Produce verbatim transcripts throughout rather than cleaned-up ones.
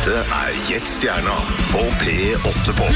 Dette er Gjett Stjerna på P åtte Pop.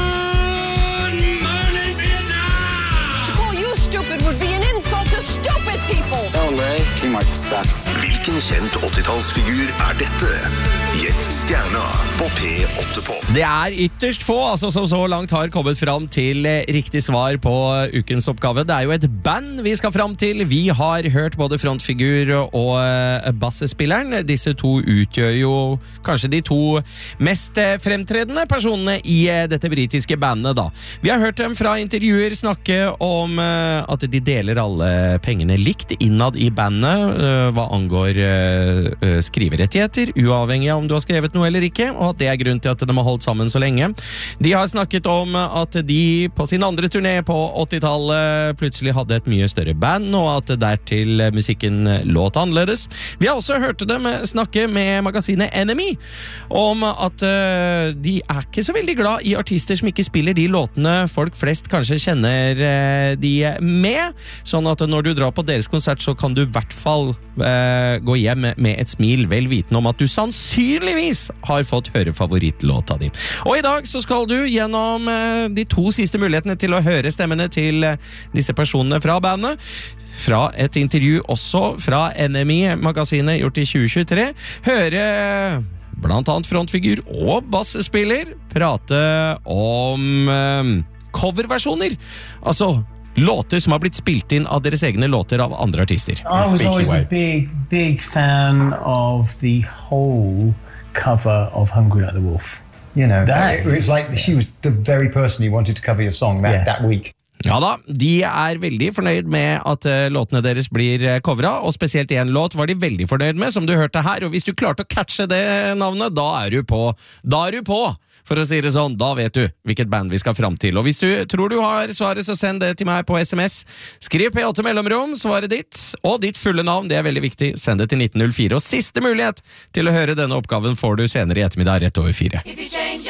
To call you stupid would be an insult to stupid people. No, Ray, she might suck. Hvilken kjent åttitallsfigur er dette? Gjett Stjerna på P åtte Pop. Det er ytterst få altså, som så langt har kommet fram til eh, riktig svar på uh, ukens oppgave. Det er jo et band vi skal fram til. Vi har hørt både frontfigur og uh, bassespilleren. Disse to utgjør jo kanskje de to mest uh, fremtredende personene i uh, dette britiske bandet da. Vi har hørt dem fra intervjuer snakke om uh, at de deler alle pengene likt innad i bandet uh, hva angår uh, uh, skriverettigheter, uavhengig av om du har skrevet noe eller ikke, og at det er grunn til at de har holdt sammen så lenge. De har snakket om at de på sin andre turné på åttitallet plutselig hadde et mye større band, og at dertil musikken låt annerledes. Vi har også hørt dem snakke med magasinet Enemy om at uh, de er ikke så veldig glad i artister som ikke spiller de låtene folk flest kanskje kjenner uh, de med, sånn at når du drar på deres konsert så kan du i hvert fall uh, gå hjem med et smil, vel vitende om at du sannsynligvis har fått høre favorittlåta di. Og i dag så skal du gjennom uh, de to siste mulighetene til å høre stemmene til uh, disse personene fra bandet, fra et intervju også fra Enemy-magasinet gjort i tjue tjuetre, høre blant annet frontfigur og bassespiller prate om uh, coverversjoner, altså låter som har blitt spilt inn av deres egne låter av andre artister. I was always a big, big fan of the whole cover of Hungry Like the Wolf. You know, That it was is- like she was the very person you wanted to cover your song that, Yeah. that week. Ja da, de er veldig fornøyd med at uh, låtene deres blir uh, coveret, og spesielt en låt var de veldig fornøyd med, som du hørte her, og hvis du klarte å catche det navnet, da er du på, da er du på! For å si det sånn, da vet du hvilket band vi skal fram til. Og hvis du tror du har svaret, så send det til meg på sms. Skriv P åtte mellomrom, svaret ditt, og ditt fulle navn, det er veldig viktig. Send det til nitten null fire. Og siste mulighet til å høre denne oppgaven får du senere i ettermiddag rett over fire. If you change